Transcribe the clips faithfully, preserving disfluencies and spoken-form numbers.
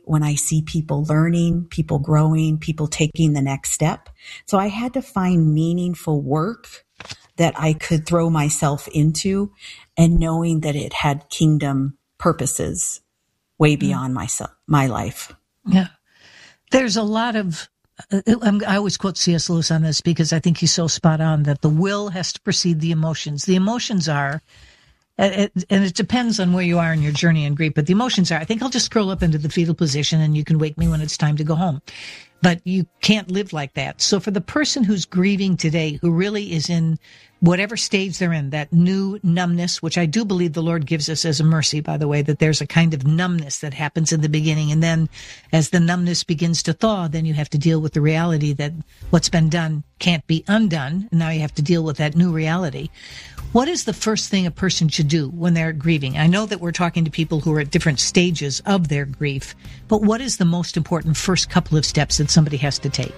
when I see people learning, people growing, people taking the next step. So I had to find meaningful work that I could throw myself into, and knowing that it had kingdom purposes way beyond myself, my life. Yeah. There's a lot of, uh, I always quote C S. Lewis on this because I think he's so spot on that the will has to precede the emotions. The emotions are, and it depends on where you are in your journey in grief, but the emotions are, I think I'll just curl up into the fetal position and you can wake me when it's time to go home. But you can't live like that. So for the person who's grieving today, who really is in whatever stage they're in, that new numbness, which I do believe the Lord gives us as a mercy, by the way, that there's a kind of numbness that happens in the beginning. And then as the numbness begins to thaw, then you have to deal with the reality that what's been done can't be undone. And now you have to deal with that new reality. What is the first thing a person should do when they're grieving? I know that we're talking to people who are at different stages of their grief, but what is the most important first couple of steps that somebody has to take?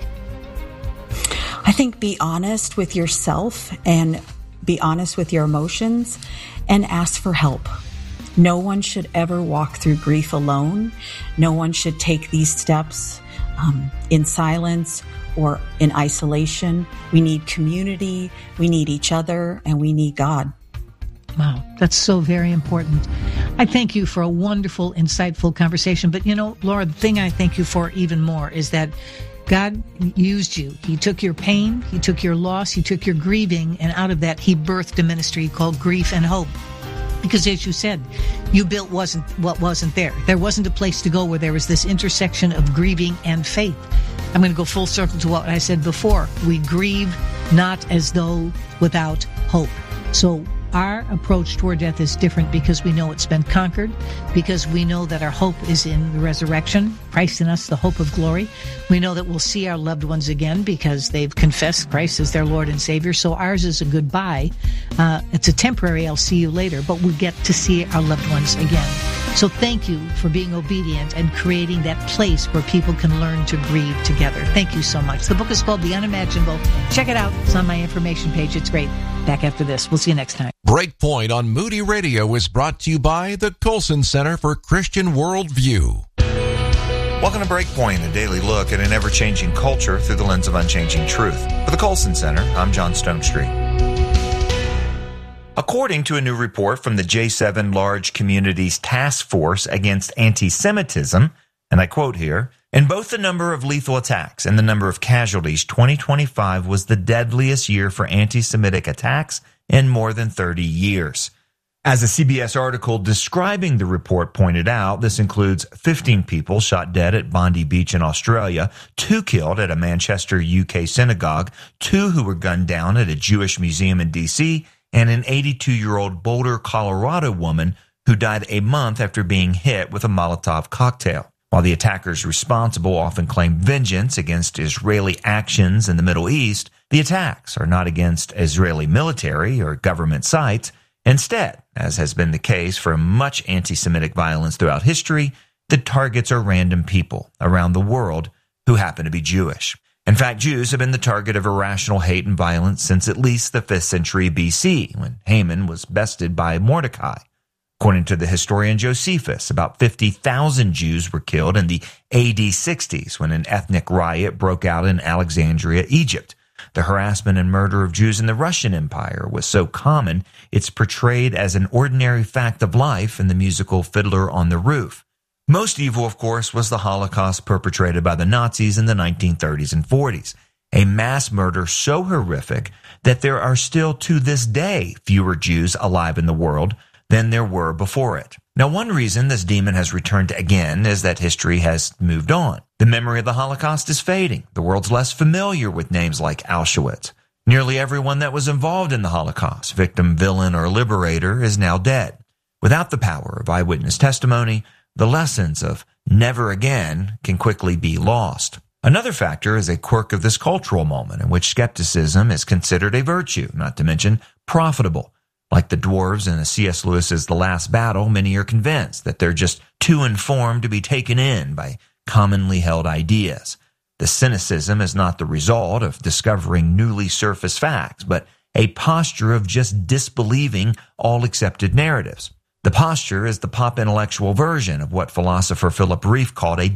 I think be honest with yourself and be honest with your emotions and ask for help. No one should ever walk through grief alone. No one should take these steps um, in silence or in isolation. We need community, we need each other, and we need God. Wow, that's so very important. I thank you for a wonderful, insightful conversation. But, you know, Laura, the thing I thank you for even more is that God used you. He took your pain, he took your loss, he took your grieving, and out of that, he birthed a ministry called Grief and Hope. Because as you said, you built wasn't what wasn't there. There wasn't a place to go where there was this intersection of grieving and faith. I'm going to go full circle to what I said before. We grieve not as though without hope. So our approach toward death is different because we know it's been conquered, because we know that our hope is in the resurrection, Christ in us, the hope of glory. We know that we'll see our loved ones again because they've confessed Christ as their Lord and Savior. So ours is a goodbye. Uh, it's a temporary, I'll see you later, but we get to see our loved ones again. So thank you for being obedient and creating that place where people can learn to grieve together. Thank you so much. The book is called The Unimaginable. Check it out. It's on my information page. It's great. Back after this. We'll see you next time. Breakpoint on Moody Radio is brought to you by the Colson Center for Christian Worldview. Welcome to Breakpoint, a daily look at an ever-changing culture through the lens of unchanging truth. For the Colson Center, I'm John Stonestreet. According to a new report from the J seven Large Communities Task Force Against Anti-Semitism, and I quote here, in both the number of lethal attacks and the number of casualties, twenty twenty-five was the deadliest year for anti-Semitic attacks in more than thirty years. As a C B S article describing the report pointed out, this includes fifteen people shot dead at Bondi Beach in Australia, two killed at a Manchester, U K synagogue, two who were gunned down at a Jewish museum in D C, and an eighty-two-year-old Boulder, Colorado woman who died a month after being hit with a Molotov cocktail. While the attackers responsible often claim vengeance against Israeli actions in the Middle East, the attacks are not against Israeli military or government sites. Instead, as has been the case for much anti-Semitic violence throughout history, the targets are random people around the world who happen to be Jewish. In fact, Jews have been the target of irrational hate and violence since at least the fifth century B C, when Haman was bested by Mordecai. According to the historian Josephus, about fifty thousand Jews were killed in the A D sixties when an ethnic riot broke out in Alexandria, Egypt. The harassment and murder of Jews in the Russian Empire was so common, it's portrayed as an ordinary fact of life in the musical Fiddler on the Roof. Most evil, of course, was the Holocaust perpetrated by the Nazis in the nineteen thirties and forties. A mass murder so horrific that there are still to this day fewer Jews alive in the world than there were before it. Now, one reason this demon has returned again is that history has moved on. The memory of the Holocaust is fading. The world's less familiar with names like Auschwitz. Nearly everyone that was involved in the Holocaust, victim, villain, or liberator, is now dead. Without the power of eyewitness testimony, the lessons of never again can quickly be lost. Another factor is a quirk of this cultural moment in which skepticism is considered a virtue, not to mention profitable. Like the dwarves in C S. Lewis's The Last Battle, many are convinced that they're just too informed to be taken in by commonly held ideas. The cynicism is not the result of discovering newly surfaced facts, but a posture of just disbelieving all accepted narratives. The posture is the pop intellectual version of what philosopher Philip Rieff called a